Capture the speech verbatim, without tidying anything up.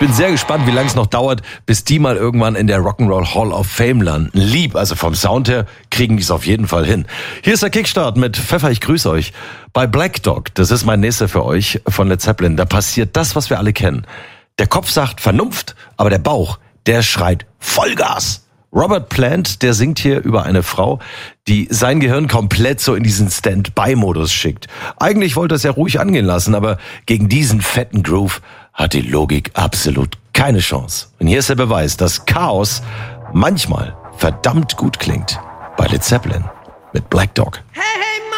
bin sehr gespannt, wie lange es noch dauert, bis die mal irgendwann in der Rock'n'Roll Hall of Fame landen. Lieb, also vom Sound her kriegen die es auf jeden Fall hin. Hier ist der Kickstart mit Pfeffer, ich grüße euch. Bei Black Dog, das ist mein nächster für euch von Led Zeppelin, da passiert das, was wir alle kennen. Der Kopf sagt Vernunft, aber der Bauch, der schreit Vollgas. Robert Plant, der singt hier über eine Frau, die sein Gehirn komplett so in diesen Stand-by-Modus schickt. Eigentlich wollte er es ja ruhig angehen lassen, aber gegen diesen fetten Groove hat die Logik absolut keine Chance. Und hier ist der Beweis, dass Chaos manchmal verdammt gut klingt. Bei Led Zeppelin mit Black Dog. Hey!